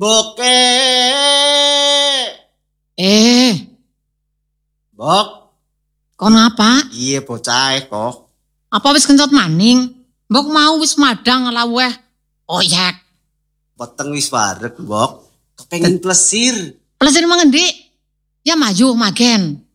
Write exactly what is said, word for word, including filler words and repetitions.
Boke. Eh. Bok. Kon apa? Iya bocah kok. Apa wis kencot maning? Mbok mau wis madang laweh. Oyek. Peteng wis wareg, Bok. Kepengin plesir. Plesir mangendi? Ya maju magen.